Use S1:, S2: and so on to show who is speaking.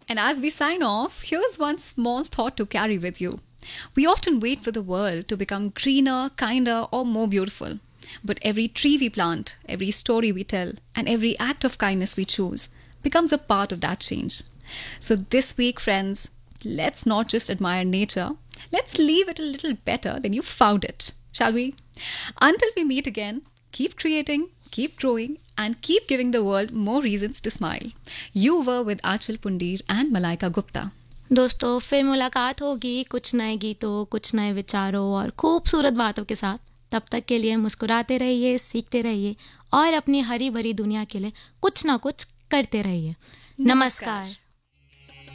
S1: And as we sign off, here's one small thought to carry with you. We often wait for the world to become greener, kinder, or more beautiful. But every tree we plant, every story we tell, and every act of kindness we choose becomes a part of that change. So this week, friends, let's not just admire nature, let's leave it a little better than you found it, shall we? Until we meet again, keep creating, keep growing, and keep giving the world more reasons to smile. You were with Achal Pundir and Malaika Gupta.
S2: दोस्तों फिर मुलाकात होगी कुछ नए गीतों, कुछ नए विचारों और खूबसूरत बातों के साथ. तब तक के लिए मुस्कुराते रहिए, सीखते रहिए और अपनी हरी भरी दुनिया के लिए कुछ ना कुछ करते रहिए. नमस्कार.